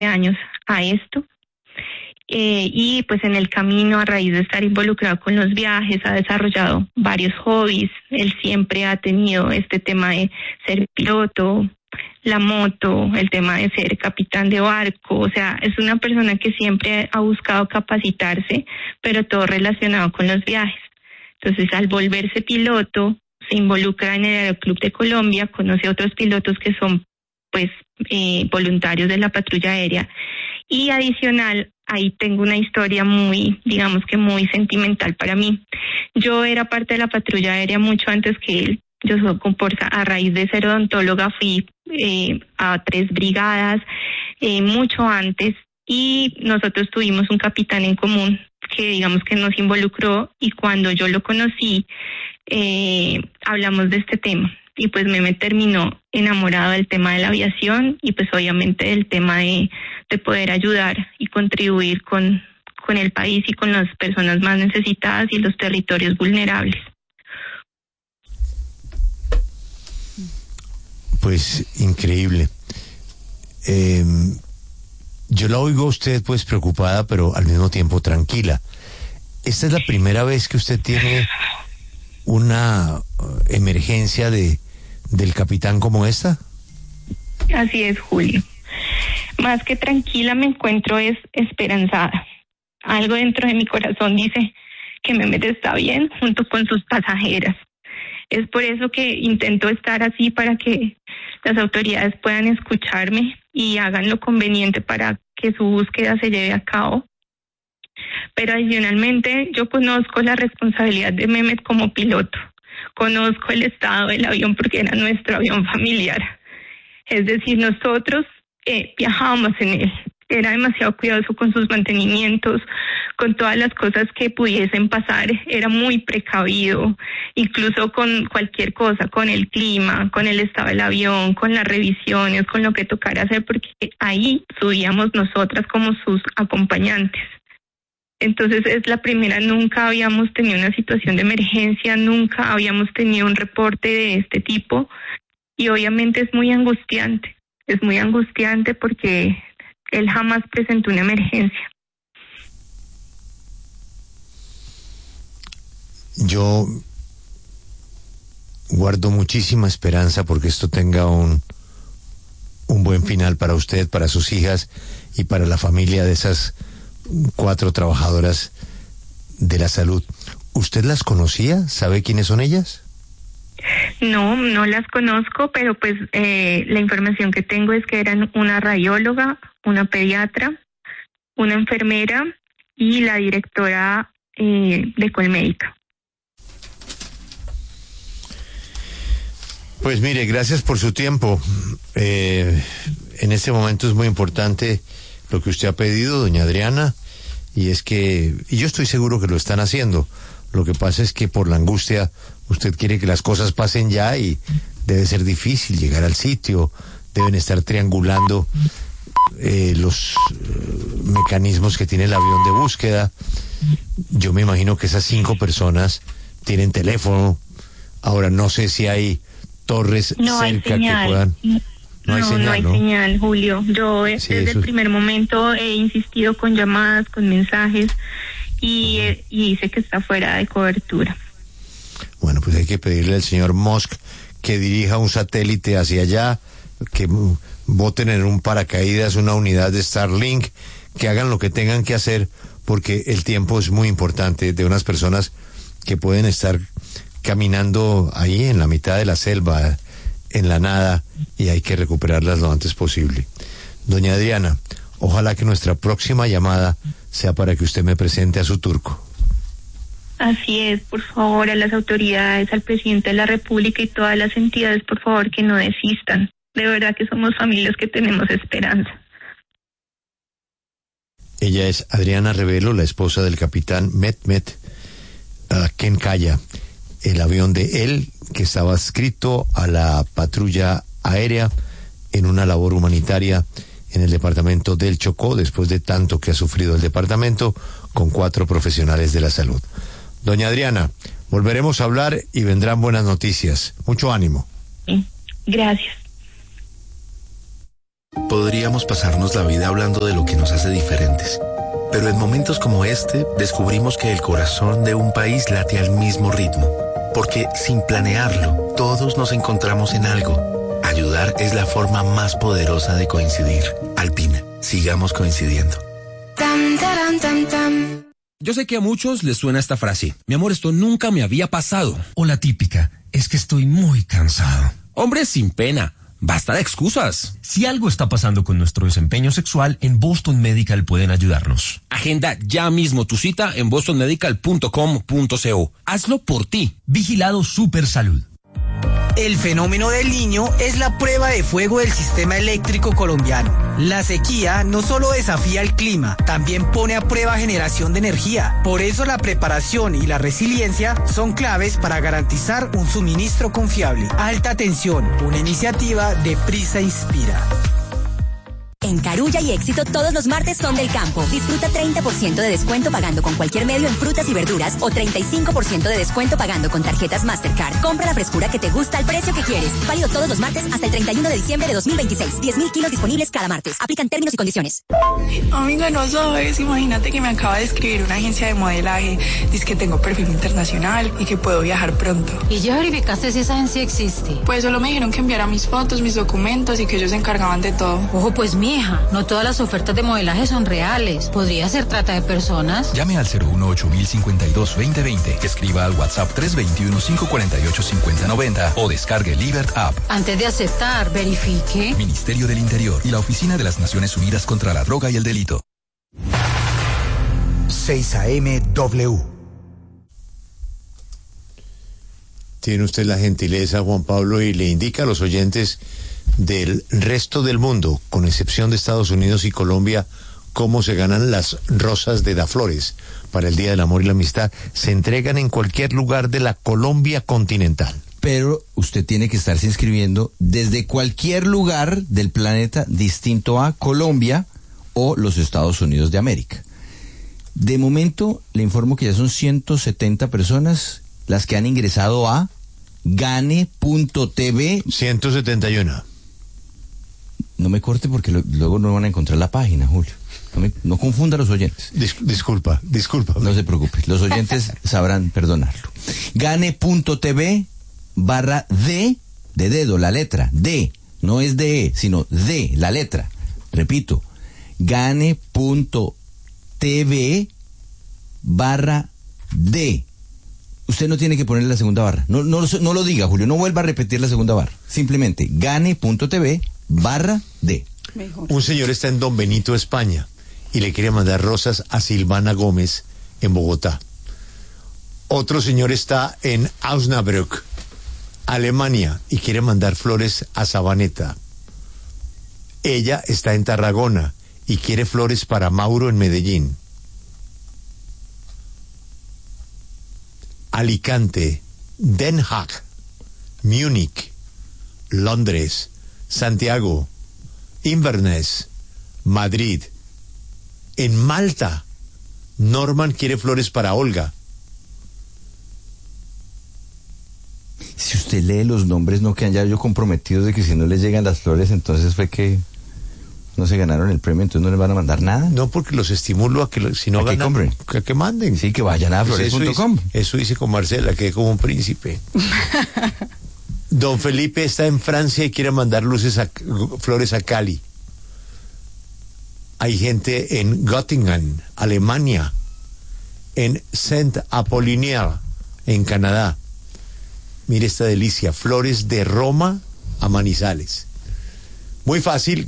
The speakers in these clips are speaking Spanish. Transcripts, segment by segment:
años a esto. Y pues en el camino, a raíz de estar involucrado con los viajes, ha desarrollado varios hobbies. Él siempre ha tenido este tema de ser piloto, la moto, el tema de ser capitán de barco. O sea, es una persona que siempre ha buscado capacitarse, pero todo relacionado con los viajes. Entonces, al volverse piloto, se involucra en el Aeroclub de Colombia, conoce a otros pilotos que son pues voluntarios de la patrulla aérea. Y adicional, ahí tengo una historia muy, digamos que muy sentimental para mí. Yo era parte de la patrulla aérea mucho antes que él. Yo soy a raíz de ser odontóloga fui a 3 brigadas mucho antes, y nosotros tuvimos un capitán en común que digamos que nos involucró, y cuando yo lo conocí hablamos de este tema. Y pues me terminó enamorado del tema de la aviación y pues obviamente del tema de poder ayudar y contribuir con el país y con las personas más necesitadas y los territorios vulnerables. Pues increíble. Yo la oigo a usted pues preocupada, pero al mismo tiempo tranquila. ¿Esta es la primera vez que usted tiene una emergencia del capitán como esta? Así es, Julio. Más que tranquila me encuentro es esperanzada. Algo dentro de mi corazón dice que Mehmet está bien junto con sus pasajeras. Es por eso que intento estar así, para que las autoridades puedan escucharme y hagan lo conveniente para que su búsqueda se lleve a cabo. Pero adicionalmente yo conozco la responsabilidad de Mehmet como piloto. Conozco el estado del avión porque era nuestro avión familiar. Es decir, nosotros viajábamos en él. Era demasiado cuidadoso con sus mantenimientos, con todas las cosas que pudiesen pasar. Era muy precavido, incluso con cualquier cosa, con el clima, con el estado del avión, con las revisiones, con lo que tocara hacer, porque ahí subíamos nosotras como sus acompañantes. Entonces es la primera, nunca habíamos tenido una situación de emergencia, nunca habíamos tenido un reporte de este tipo, y obviamente es muy angustiante porque él jamás presentó una emergencia. Yo guardo muchísima esperanza porque esto tenga un buen final para usted, para sus hijas y para la familia de esas 4 trabajadoras de la salud. ¿Usted las conocía? ¿Sabe quiénes son ellas? No las conozco, pero pues la información que tengo es que eran una radióloga, una pediatra, una enfermera y la directora de Colmédica. Pues mire, gracias por su tiempo. En este momento es muy importante lo que usted ha pedido, doña Adriana, y yo estoy seguro que lo están haciendo. Lo que pasa es que por la angustia usted quiere que las cosas pasen ya, y debe ser difícil llegar al sitio. Deben estar triangulando los mecanismos que tiene el avión de búsqueda. Yo me imagino que esas 5 personas tienen teléfono. Ahora no sé si hay torres cerca que puedan. No hay señal, Julio. Yo desde el primer momento he insistido con llamadas, con mensajes, y dice que está fuera de cobertura. Bueno, pues hay que pedirle al señor Musk que dirija un satélite hacia allá, que boten en un paracaídas una unidad de Starlink, que hagan lo que tengan que hacer, porque el tiempo es muy importante de unas personas que pueden estar caminando ahí en la mitad de la selva, en la nada, y hay que recuperarlas lo antes posible. Doña Adriana, ojalá que nuestra próxima llamada sea para que usted me presente a su turco. Así es, por favor, a las autoridades, al presidente de la República y todas las entidades, por favor, que no desistan. De verdad que somos familias que tenemos esperanza. Ella es Adriana Rebelo, la esposa del capitán Mehmet Kenkaya, el avión de él que estaba adscrito a la patrulla aérea en una labor humanitaria en el departamento del Chocó, después de tanto que ha sufrido el departamento, con 4 profesionales de la salud. Doña Adriana, volveremos a hablar y vendrán buenas noticias. Mucho ánimo. Sí, gracias. Podríamos pasarnos la vida hablando de lo que nos hace diferentes. Pero en momentos como este, descubrimos que el corazón de un país late al mismo ritmo. Porque sin planearlo, todos nos encontramos en algo. Ayudar es la forma más poderosa de coincidir. Alpina, sigamos coincidiendo. Yo sé que a muchos les suena esta frase. Mi amor, esto nunca me había pasado. O la típica, es que estoy muy cansado. Hombre, sin pena. Basta de excusas. Si algo está pasando con nuestro desempeño sexual, en Boston Medical pueden ayudarnos. Agenda ya mismo tu cita en bostonmedical.com.co. Hazlo por ti. Vigilado Supersalud. El fenómeno del Niño es la prueba de fuego del sistema eléctrico colombiano. La sequía no solo desafía el clima, también pone a prueba generación de energía. Por eso la preparación y la resiliencia son claves para garantizar un suministro confiable. Alta tensión, una iniciativa de Prisa Inspira. En Carulla y Éxito todos los martes son del campo. Disfruta 30% de descuento pagando con cualquier medio en frutas y verduras o 35% de descuento pagando con tarjetas Mastercard. Compra la frescura que te gusta al precio que quieres. Válido todos los martes hasta el 31 de diciembre de 2026. 10.000 kilos disponibles cada martes. Aplican términos y condiciones. Amiga, no sabes. Imagínate que me acaba de escribir una agencia de modelaje. Dice que tengo perfil internacional y que puedo viajar pronto. ¿Y ya verificaste si esa agencia existe? Pues solo me dijeron que enviara mis fotos, mis documentos y que ellos se encargaban de todo. Ojo, pues mija, no todas las ofertas de modelaje son reales. Podría ser trata de personas. Llame al 018-052-2020. Escriba al WhatsApp 321-548-5090 o descargue Libert App. Antes de aceptar, verifique. Ministerio del Interior y la Oficina de las Naciones Unidas contra la Droga y el Delito. 6 AM W. Tiene usted la gentileza, Juan Pablo, y le indica a los oyentes del resto del mundo, con excepción de Estados Unidos y Colombia, cómo se ganan las rosas de Daflores para el Día del Amor y la Amistad. Se entregan en cualquier lugar de la Colombia continental. Pero usted tiene que estarse inscribiendo desde cualquier lugar del planeta distinto a Colombia o los Estados Unidos de América. De momento, le informo que ya son 170 personas las que han ingresado a gane.tv. 171. No me corte porque luego no van a encontrar la página, Julio. No confunda a los oyentes. Disculpa. No se preocupe, los oyentes sabrán perdonarlo. Gane.tv/D, de dedo, la letra, D, no es D, sino D, la letra. Repito, gane.tv/D. Usted no tiene que ponerle la segunda barra. No lo diga, Julio, no vuelva a repetir la segunda barra. Simplemente gane.tv/D. Un señor está en Don Benito, España, y le quiere mandar rosas a Silvana Gómez en Bogotá. Otro señor está en Osnabrück, Alemania, y quiere mandar flores a Sabaneta. Ella está en Tarragona y quiere flores para Mauro en Medellín. Alicante, Den Haag, Múnich, Londres, Santiago, Inverness, Madrid. En Malta, Norman quiere flores para Olga. Si usted lee los nombres, no quedan ya yo comprometidos de que si no les llegan las flores, entonces fue que no se ganaron el premio, entonces no les van a mandar nada. No, porque los estimulo a que si no ganan, compren, que manden. Sí, que vayan a flores.com. Eso hice con Marcela, que es como un príncipe. Don Felipe está en Francia y quiere mandar flores a Cali. Hay gente en Göttingen, Alemania, en Saint-Apollinaire, en Canadá. Mire esta delicia, flores de Roma a Manizales. Muy fácil,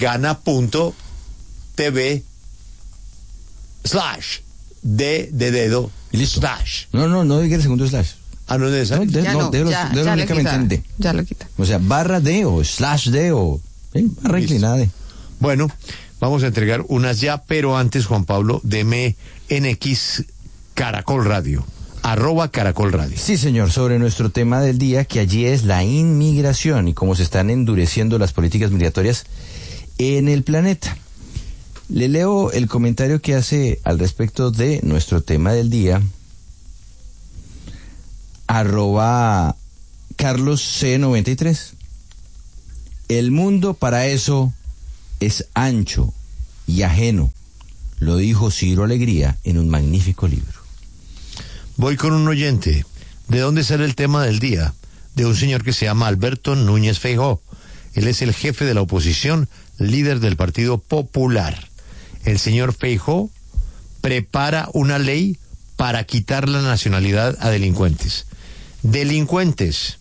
gana.tv/D de dedo y listo. /. No diga el segundo slash. Ah, no es necesario. Ya únicamente Ya lo quita. O sea, barra D o /D o barra inclinada D. Bueno, vamos a entregar unas ya, pero antes, Juan Pablo, deme NX Caracol Radio. @Caracol Radio. Sí, señor, sobre nuestro tema del día, que allí es la inmigración y cómo se están endureciendo las políticas migratorias en el planeta. Le leo el comentario que hace al respecto de nuestro tema del día, @CarlosC93. El mundo para eso es ancho y ajeno, lo dijo Ciro Alegría en un magnífico libro. Voy con un oyente. ¿De dónde sale el tema del día? De un señor que se llama Alberto Núñez Feijóo. Él es el jefe de la oposición, líder del Partido Popular. El señor Feijóo prepara una ley para quitar la nacionalidad a delincuentes. Delincuentes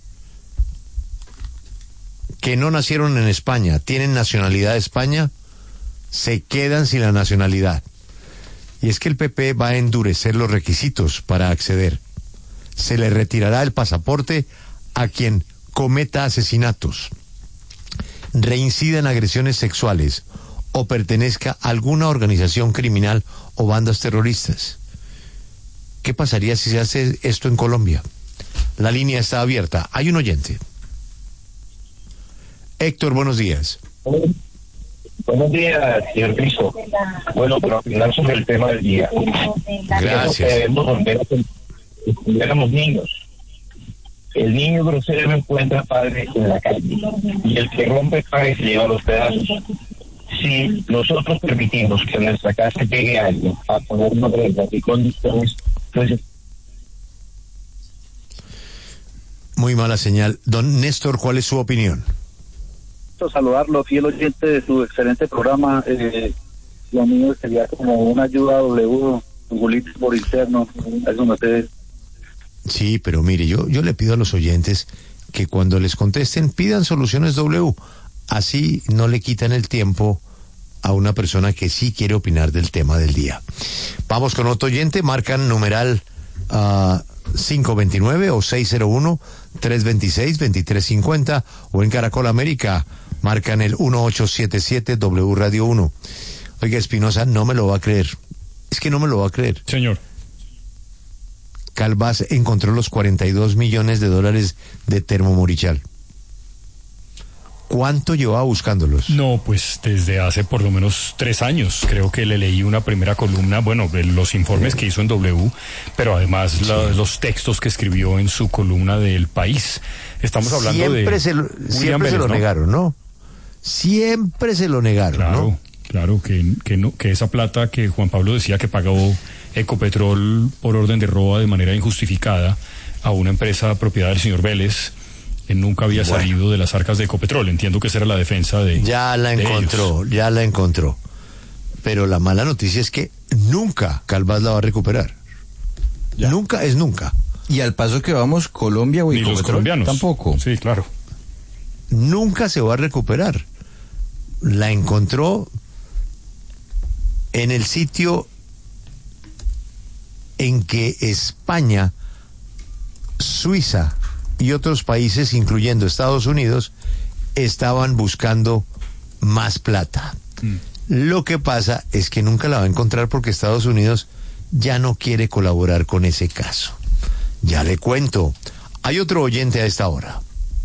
que no nacieron en España, tienen nacionalidad de España, se quedan sin la nacionalidad. Y es que el PP va a endurecer los requisitos para acceder. Se le retirará el pasaporte a quien cometa asesinatos, reincida en agresiones sexuales o pertenezca a alguna organización criminal o bandas terroristas. ¿Qué pasaría si se hace esto en Colombia? La línea está abierta. Hay un oyente. Héctor, buenos días. Buenos días, señor Cristo. Bueno, para opinar sobre el tema del día. Gracias. Debemos volver a cuando éramos niños. El niño grosero encuentra padre en la calle y el que rompe paga y se lleva los pedazos. Si nosotros permitimos que en nuestra casa llegue alguien a ponernos reglas y condiciones, pues... Muy mala señal. Don Néstor, ¿cuál es su opinión? Saludarlo, fiel oyente de su excelente programa. Lo mío sería como una ayuda a W, Gulitis por interno, eso no sé. Sí, pero mire, yo le pido a los oyentes que cuando les contesten pidan soluciones W. Así no le quitan el tiempo a una persona que sí quiere opinar del tema del día. Vamos con otro oyente, marcan numeral 529 o 601-326-2350 o en Caracol América marcan el 1877 W Radio 1. Oiga, Espinosa, no me lo va a creer. Es que no me lo va a creer. Señor. Calvás encontró los $42 millones de Termomorichal. ¿Cuánto llevaba buscándolos? No, pues desde hace por lo menos 3 años. Creo que le leí una primera columna, bueno, de los informes que hizo en W, pero además los textos que escribió en su columna del País. Estamos hablando siempre se lo negaron, ¿no? Siempre se lo negaron, claro, ¿no? Claro, que esa plata que Juan Pablo decía que pagó Ecopetrol por orden de roba de manera injustificada a una empresa propiedad del señor Vélez, que nunca había salido de las arcas de Ecopetrol. Entiendo que esa era la defensa de... Ya la encontró. Pero la mala noticia es que nunca Calvás la va a recuperar. Ya. Nunca es nunca. Y al paso que vamos, Colombia o Ecopetrol, los colombianos tampoco. Sí, claro. Nunca se va a recuperar. La encontró en el sitio en que España, Suiza y otros países, incluyendo Estados Unidos, estaban buscando más plata. Lo que pasa es que nunca la va a encontrar porque Estados Unidos ya no quiere colaborar con ese caso. Ya le cuento. Hay otro oyente a esta hora.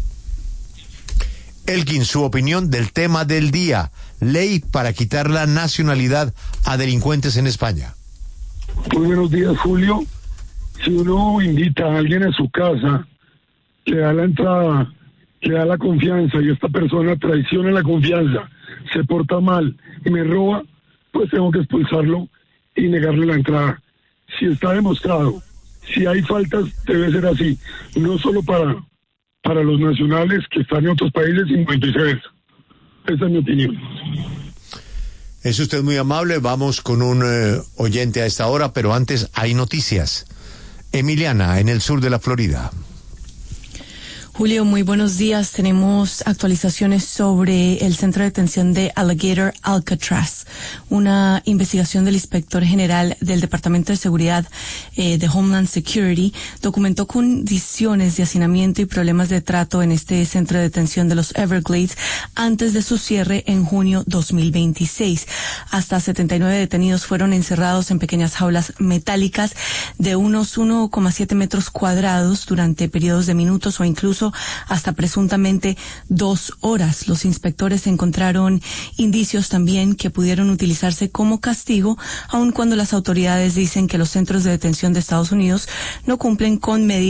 Elkin, su opinión del tema del día. Ley para quitar la nacionalidad a delincuentes en España. Muy buenos días, Julio. Si uno invita a alguien a su casa, le da la entrada, le da la confianza y esta persona traiciona la confianza, se porta mal y me roba, pues tengo que expulsarlo y negarle la entrada. Si está demostrado, si hay faltas, debe ser así, no solo para los nacionales que están en otros países, sino viceversa. Esa es mi opinión. Es usted muy amable. Vamos con un oyente a esta hora, pero antes hay noticias. Emiliana, en el sur de la Florida. Julio, muy buenos días. Tenemos actualizaciones sobre el centro de detención de Alligator Alcatraz. Una investigación del inspector general del Departamento de Seguridad de Homeland Security documentó condiciones de hacinamiento y problemas de trato en este centro de detención de los Everglades antes de su cierre en junio 2026. Hasta 79 detenidos fueron encerrados en pequeñas jaulas metálicas de unos 1,7 metros cuadrados durante periodos de minutos o incluso hasta presuntamente 2 horas. Los inspectores encontraron indicios también que pudieron utilizarse como castigo, aun cuando las autoridades dicen que los centros de detención de Estados Unidos no cumplen con medidas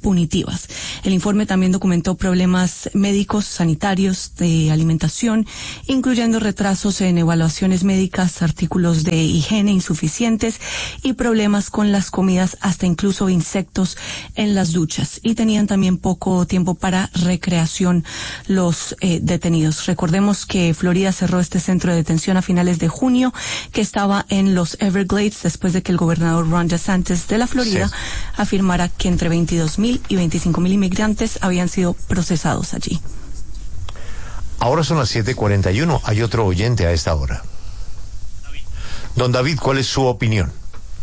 punitivas. El informe también documentó problemas médicos, sanitarios, de alimentación, incluyendo retrasos en evaluaciones médicas, artículos de higiene insuficientes y problemas con las comidas, hasta incluso insectos en las duchas. Y tenían también poco tiempo para recreación los detenidos. Recordemos que Florida cerró este centro de detención a finales de junio, que estaba en los Everglades, después de que el gobernador Ron DeSantis de la Florida afirmara que entre 22,000 y 25,000 inmigrantes habían sido procesados allí. Ahora son las 7:41. Hay otro oyente a esta hora. Don David, ¿cuál es su opinión?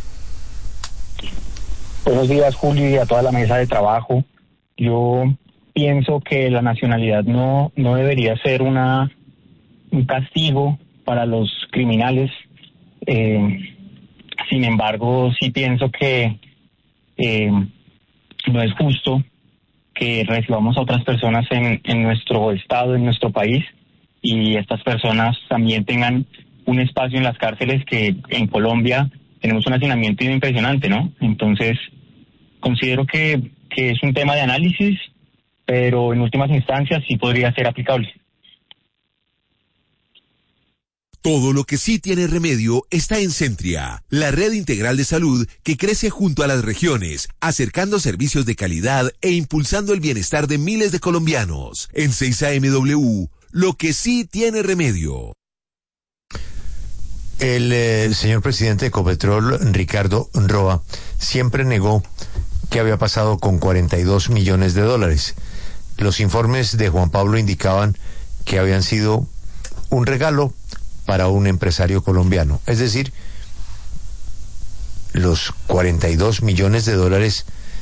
Buenos días, Julio, y a toda la mesa de trabajo. Yo pienso que la nacionalidad no debería ser un castigo para los criminales. Sin embargo, sí pienso que no es justo que recibamos a otras personas en nuestro estado, en nuestro país, y estas personas también tengan un espacio en las cárceles, que en Colombia tenemos un hacinamiento impresionante, ¿no? Entonces, considero que es un tema de análisis, pero en últimas instancias sí podría ser aplicable. Todo lo que sí tiene remedio está en Centria, la red integral de salud que crece junto a las regiones, acercando servicios de calidad e impulsando el bienestar de miles de colombianos. En 6AMW, lo que sí tiene remedio. El señor presidente de Ecopetrol, Ricardo Roa, siempre negó que había pasado con 42 millones de dólares. Los informes de Juan Pablo indicaban que habían sido un regalo para un empresario colombiano. Es decir, los 42 millones de dólares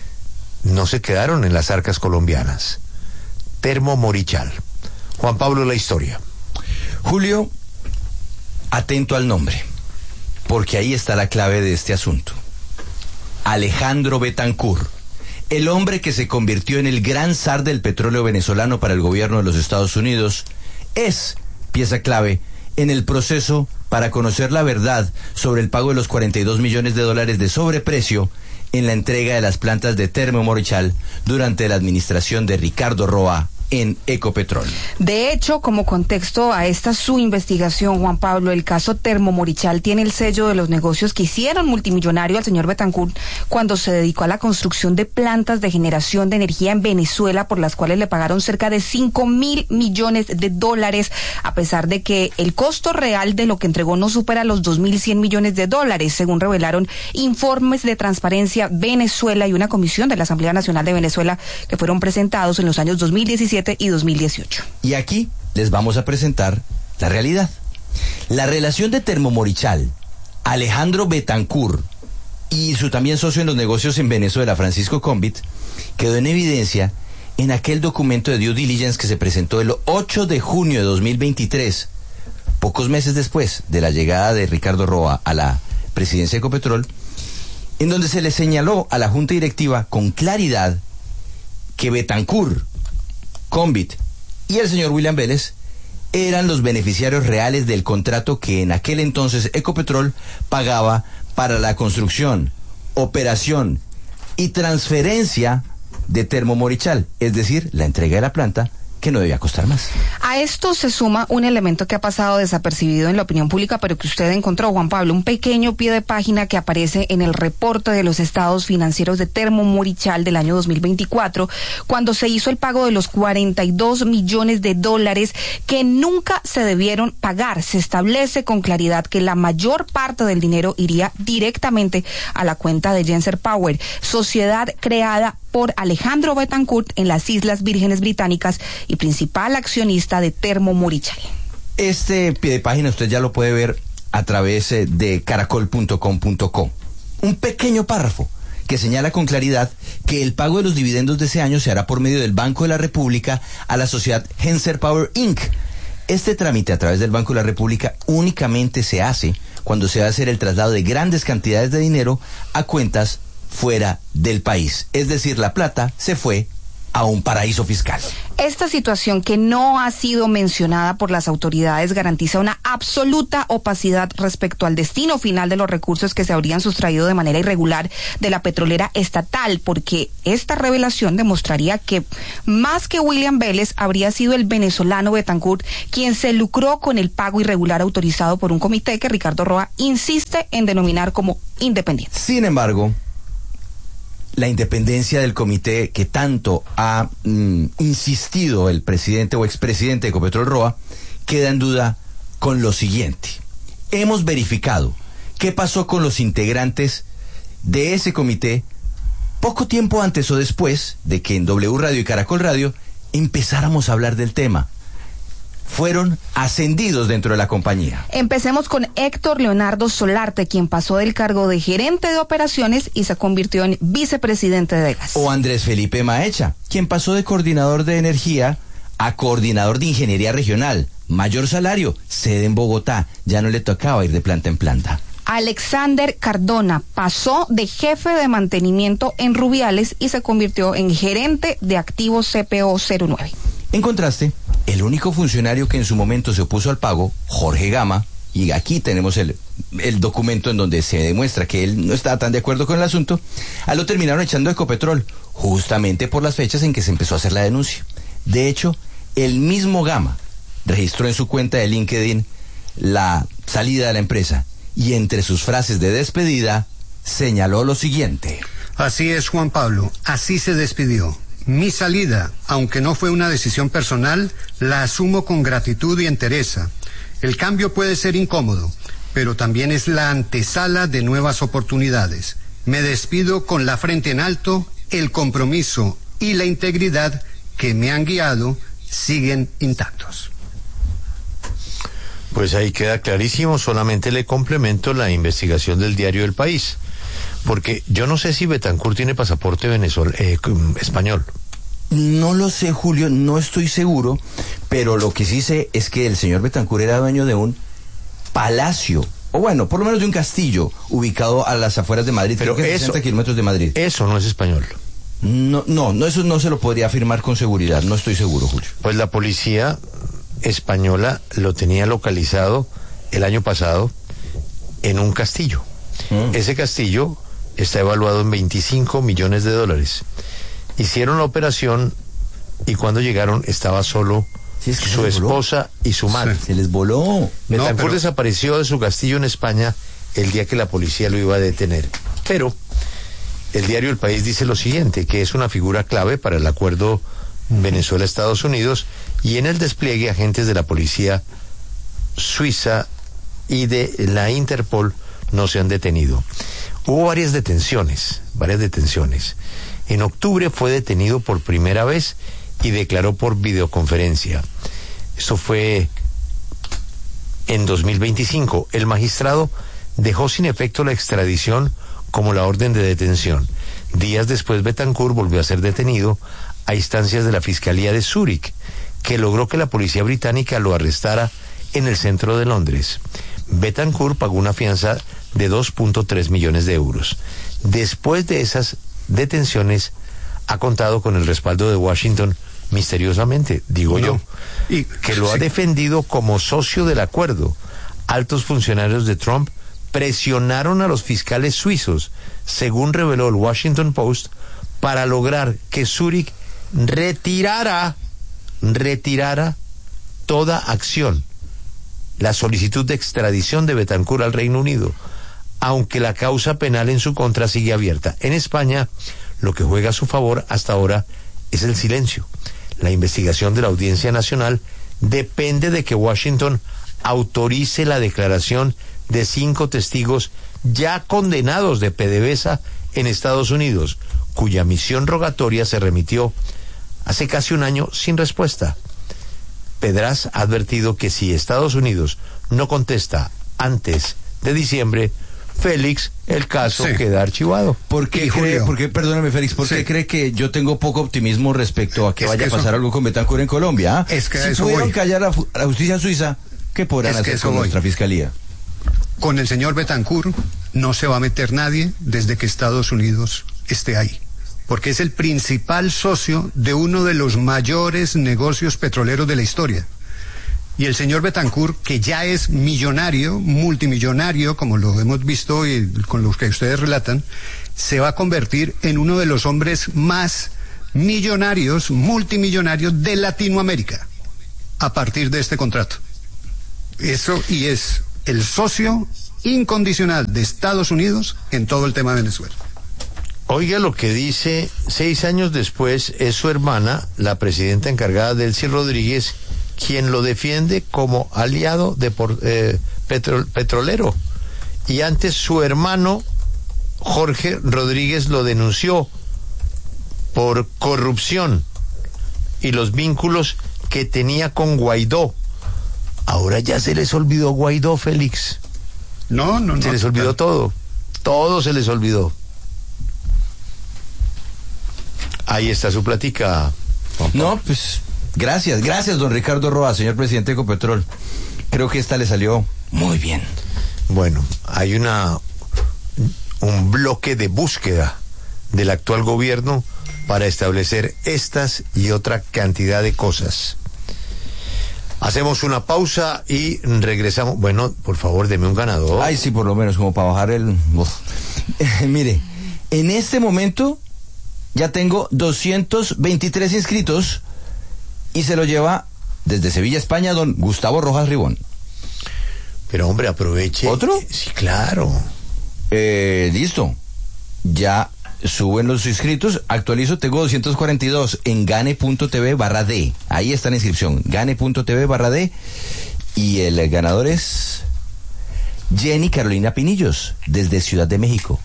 no se quedaron en las arcas colombianas. Termo Morichal. Juan Pablo, la historia. Julio, atento al nombre, porque ahí está la clave de este asunto. Alejandro Betancur, el hombre que se convirtió en el gran zar del petróleo venezolano para el gobierno de los Estados Unidos, es pieza clave en el proceso para conocer la verdad sobre el pago de los 42 millones de dólares de sobreprecio en la entrega de las plantas de Termo Morichal durante la administración de Ricardo Roa en Ecopetrol. De hecho, como contexto a esta su investigación, Juan Pablo, el caso Termo Morichal tiene el sello de los negocios que hicieron multimillonario al señor Betancourt cuando se dedicó a la construcción de plantas de generación de energía en Venezuela, por las cuales le pagaron cerca de 5,000 millones de dólares, a pesar de que el costo real de lo que entregó no supera los 2.100 millones de dólares, según revelaron informes de Transparencia Venezuela y una comisión de la Asamblea Nacional de Venezuela que fueron presentados en los años 2017 y 2018. Y aquí les vamos a presentar la realidad. La relación de Termo Morichal, Alejandro Betancur y su también socio en los negocios en Venezuela, Francisco Combit, quedó en evidencia en aquel documento de due diligence que se presentó el 8 de junio de 2023, pocos meses después de la llegada de Ricardo Roa a la presidencia de Ecopetrol, en donde se le señaló a la junta directiva con claridad que Betancur, Combit y el señor William Vélez eran los beneficiarios reales del contrato que en aquel entonces Ecopetrol pagaba para la construcción, operación y transferencia de Termo Morichal, es decir, la entrega de la planta, que no debía costar más. A esto se suma un elemento que ha pasado desapercibido en la opinión pública, pero que usted encontró, Juan Pablo, un pequeño pie de página que aparece en el reporte de los estados financieros de Termo Morichal del año 2024, cuando se hizo el pago de los 42 millones de dólares que nunca se debieron pagar. Se establece con claridad que la mayor parte del dinero iría directamente a la cuenta de Genser Power, sociedad creada por Alejandro Betancourt en las Islas Vírgenes Británicas y principal accionista de Termo Morichal. Este pie de página usted ya lo puede ver a través de caracol.com.co. Un pequeño párrafo que señala con claridad que el pago de los dividendos de ese año se hará por medio del Banco de la República a la sociedad Genser Power Inc. Este trámite a través del Banco de la República únicamente se hace cuando se va a hacer el traslado de grandes cantidades de dinero a cuentas fuera del país. Es decir, la plata se fue a un paraíso fiscal. Esta situación, que no ha sido mencionada por las autoridades, garantiza una absoluta opacidad respecto al destino final de los recursos que se habrían sustraído de manera irregular de la petrolera estatal, porque esta revelación demostraría que más que William Vélez habría sido el venezolano Betancourt quien se lucró con el pago irregular autorizado por un comité que Ricardo Roa insiste en denominar como independiente. Sin embargo, la independencia del comité que tanto ha insistido el presidente o expresidente de Ecopetrol Roa queda en duda con lo siguiente. Hemos verificado qué pasó con los integrantes de ese comité poco tiempo antes o después de que en W Radio y Caracol Radio empezáramos a hablar del tema. Fueron ascendidos dentro de la compañía. Empecemos con Héctor Leonardo Solarte, quien pasó del cargo de gerente de operaciones y se convirtió en vicepresidente de gas. O Andrés Felipe Maecha, quien pasó de coordinador de energía a coordinador de ingeniería regional. Mayor salario, sede en Bogotá, ya no le tocaba ir de planta en planta. Alexander Cardona pasó de jefe de mantenimiento en Rubiales y se convirtió en gerente de activos CPO 09. En contraste, el único funcionario que en su momento se opuso al pago, Jorge Gama, y aquí tenemos el documento en donde se demuestra que él no estaba tan de acuerdo con el asunto, a lo terminaron echando de Ecopetrol, justamente por las fechas en que se empezó a hacer la denuncia. De hecho, el mismo Gama registró en su cuenta de LinkedIn la salida de la empresa, y entre sus frases de despedida señaló lo siguiente. Así es, Juan Pablo, así se despidió. Mi salida, aunque no fue una decisión personal, la asumo con gratitud y entereza. El cambio puede ser incómodo, pero también es la antesala de nuevas oportunidades. Me despido con la frente en alto, el compromiso y la integridad que me han guiado siguen intactos. Pues ahí queda clarísimo, solamente le complemento la investigación del diario El País. Porque yo no sé si Betancourt tiene pasaporte español. No lo sé, Julio, no estoy seguro, pero lo que sí sé es que el señor Betancourt era dueño de un palacio, o bueno, por lo menos de un castillo, ubicado a las afueras de Madrid, pero creo que 60 kilómetros de Madrid. Eso no es español. No, eso no se lo podría afirmar con seguridad, no estoy seguro, Julio. Pues la policía española lo tenía localizado el año pasado en un castillo. Ese castillo está evaluado en $25 millones. Hicieron la operación y cuando llegaron estaba solo su esposa y su madre. Se les voló. Betancourt desapareció de su castillo en España el día que la policía lo iba a detener. Pero el diario El País dice lo siguiente, que es una figura clave para el acuerdo Venezuela-Estados Unidos, y en el despliegue agentes de la policía suiza y de la Interpol no se han detenido. Hubo varias detenciones. En octubre fue detenido por primera vez y declaró por videoconferencia. Esto fue en 2025. El magistrado dejó sin efecto la extradición como la orden de detención. Días después, Betancourt volvió a ser detenido a instancias de la Fiscalía de Zúrich, que logró que la policía británica lo arrestara en el centro de Londres. Betancourt pagó una fianza de 2.3 millones de euros. Después de esas detenciones, ha contado con el respaldo de Washington, misteriosamente, digo yo, que lo ha defendido como socio del acuerdo. Altos funcionarios de Trump presionaron a los fiscales suizos, según reveló el Washington Post, para lograr que Zúrich retirara toda acción, la solicitud de extradición de Betancourt al Reino Unido, aunque la causa penal en su contra sigue abierta. En España, lo que juega a su favor hasta ahora es el silencio. La investigación de la Audiencia Nacional depende de que Washington autorice la declaración de 5 testigos ya condenados de PDVSA en Estados Unidos, cuya misión rogatoria se remitió hace casi un año sin respuesta. Pedraz ha advertido que si Estados Unidos no contesta antes de diciembre, Félix, el caso queda archivado. ¿Por qué perdóname, Félix, por qué cree que yo tengo poco optimismo respecto a que vaya a pasar algo con Betancourt en Colombia? Es que si pudieron callar a la justicia suiza, ¿qué podrán hacer con nuestra fiscalía? Con el señor Betancourt no se va a meter nadie desde que Estados Unidos esté ahí. porque es el principal socio de uno de los mayores negocios petroleros de la historia. Y el señor Betancourt, que ya es millonario, multimillonario, como lo hemos visto y con lo que ustedes relatan, se va a convertir en uno de los hombres más millonarios, multimillonarios de Latinoamérica a partir de este contrato. Eso, y es el socio incondicional de Estados Unidos en todo el tema de Venezuela. Oiga lo que dice, 6 años después es su hermana, la presidenta encargada, Delcy Rodríguez, quien lo defiende como aliado de petrolero. Y antes su hermano, Jorge Rodríguez, lo denunció por corrupción y los vínculos que tenía con Guaidó. Ahora ya se les olvidó Guaidó, Félix. No. Se les olvidó todo. Todo se les olvidó. Ahí está su plática. No, pues gracias, don Ricardo Roa, señor presidente de Ecopetrol. Creo que esta le salió muy bien. Bueno, hay un bloque de búsqueda del actual gobierno para establecer estas y otra cantidad de cosas. Hacemos una pausa y regresamos. Bueno, por favor, deme un ganador. Ay, sí, por lo menos, como para bajar el... Mire, en este momento ya tengo 223 inscritos y se lo lleva desde Sevilla, España, don Gustavo Rojas Ribón. Pero hombre, aproveche. ¿Otro? Sí, claro. Listo. Ya suben los inscritos. Actualizo, tengo 242 en gane.tv/d. Ahí está la inscripción. Gane.tv/d. Y el ganador es Jenny Carolina Pinillos, desde Ciudad de México.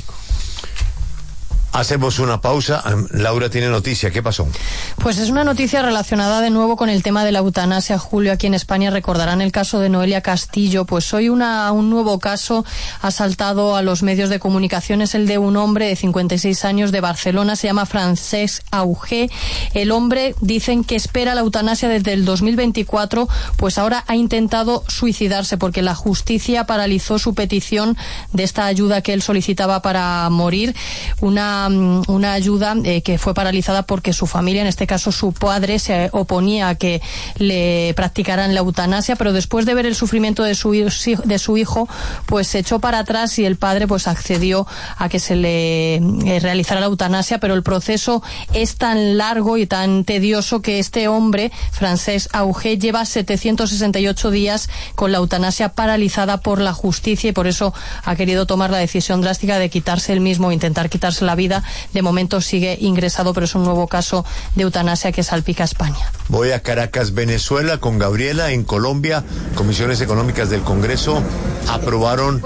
Hacemos una pausa. Laura tiene noticia. ¿Qué pasó? Pues es una noticia relacionada de nuevo con el tema de la eutanasia, Julio. Aquí en España recordarán el caso de Noelia Castillo. Pues hoy un nuevo caso ha saltado a los medios de comunicación. Es el de un hombre de 56 años de Barcelona. Se llama Francesc Augé. El hombre, dicen que espera la eutanasia desde el 2024. Pues ahora ha intentado suicidarse porque la justicia paralizó su petición de esta ayuda que él solicitaba para morir. Una ayuda que fue paralizada porque su familia, en este caso su padre, se oponía a que le practicaran la eutanasia, pero después de ver el sufrimiento de su hijo, pues se echó para atrás y el padre pues accedió a que se le realizara la eutanasia, pero el proceso es tan largo y tan tedioso que este hombre, Francesc Augé, lleva 768 días con la eutanasia paralizada por la justicia y por eso ha querido tomar la decisión drástica de quitarse él mismo, intentar quitarse la vida. De momento sigue ingresado, pero es un nuevo caso de eutanasia que salpica a España. Voy a Caracas, Venezuela, con Gabriela. En Colombia, comisiones económicas del Congreso aprobaron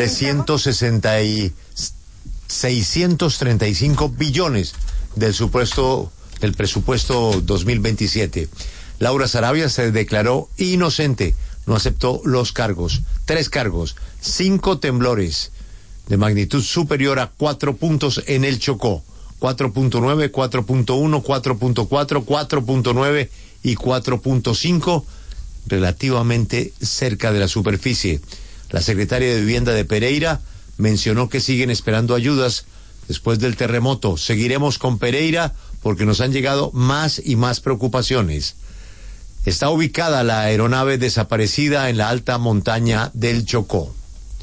635 billones del presupuesto 2027. Laura Sarabia se declaró inocente, no aceptó los cargos. 3 cargos, 5 temblores de magnitud superior a 4 puntos en el Chocó. 4.9, 4.1, 4.4, 4.9 y 4.5, relativamente cerca de la superficie. La secretaria de Vivienda de Pereira mencionó que siguen esperando ayudas después del terremoto. Seguiremos con Pereira porque nos han llegado más y más preocupaciones. Está ubicada la aeronave desaparecida en la alta montaña del Chocó.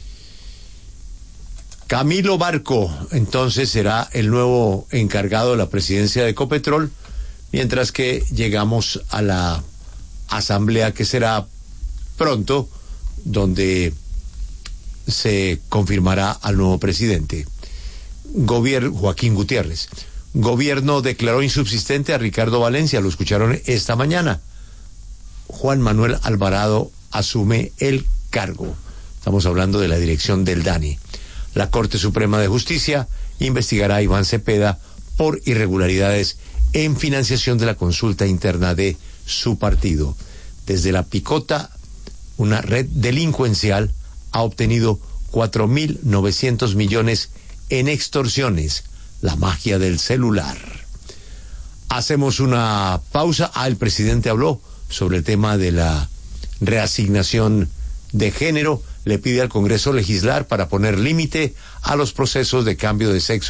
Camilo Barco, entonces, será el nuevo encargado de la presidencia de Ecopetrol, mientras que llegamos a la asamblea que será pronto, donde se confirmará al nuevo presidente. Joaquín Gutiérrez. Gobierno declaró insubsistente a Ricardo Valencia, lo escucharon esta mañana. Juan Manuel Alvarado asume el cargo. Estamos hablando de la dirección del DANI. La Corte Suprema de Justicia investigará a Iván Cepeda por irregularidades en financiación de la consulta interna de su partido. Desde La Picota, una red delincuencial ha obtenido 4.900 millones en extorsiones. La magia del celular. Hacemos una pausa. El presidente habló sobre el tema de la reasignación de género. Le pide al Congreso legislar para poner límite a los procesos de cambio de sexo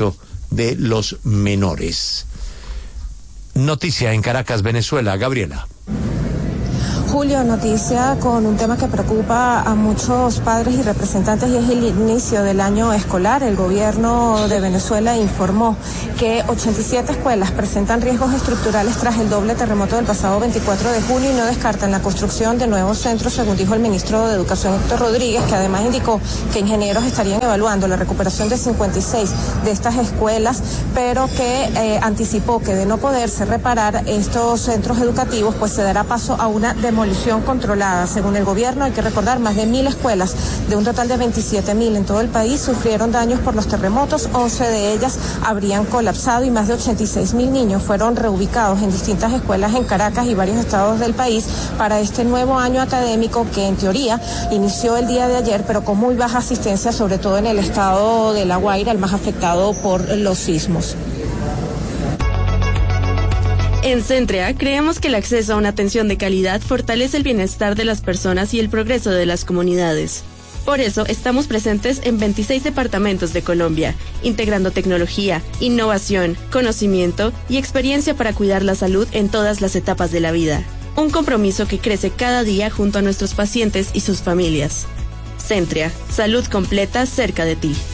de los menores. Noticia en Caracas, Venezuela. Gabriela. Julio, noticia con un tema que preocupa a muchos padres y representantes, y es el inicio del año escolar. El gobierno de Venezuela informó que 87 escuelas presentan riesgos estructurales tras el doble terremoto del pasado 24 de junio y no descartan la construcción de nuevos centros, según dijo el ministro de Educación, Héctor Rodríguez, que además indicó que ingenieros estarían evaluando la recuperación de 56 de estas escuelas, pero que anticipó que de no poderse reparar estos centros educativos, pues se dará paso a una demolición controlada. Según el gobierno, hay que recordar, más de 1.000 escuelas de un total de 27.000 en todo el país sufrieron daños por los terremotos. 11 de ellas habrían colapsado y más de 86.000 niños fueron reubicados en distintas escuelas en Caracas y varios estados del país para este nuevo año académico, que en teoría inició el día de ayer, pero con muy baja asistencia, sobre todo en el estado de La Guaira, el más afectado por los sismos. En Centrea creemos que el acceso a una atención de calidad fortalece el bienestar de las personas y el progreso de las comunidades. Por eso estamos presentes en 26 departamentos de Colombia, integrando tecnología, innovación, conocimiento y experiencia para cuidar la salud en todas las etapas de la vida. Un compromiso que crece cada día junto a nuestros pacientes y sus familias. Centrea, salud completa cerca de ti.